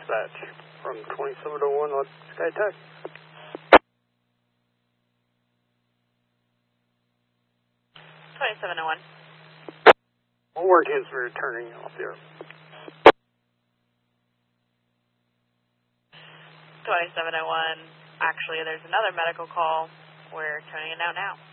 dispatch from 2701 on SkyTech. 2701. We'll work against returning off the air. 2701. Actually, there's another medical call. We're turning it out now.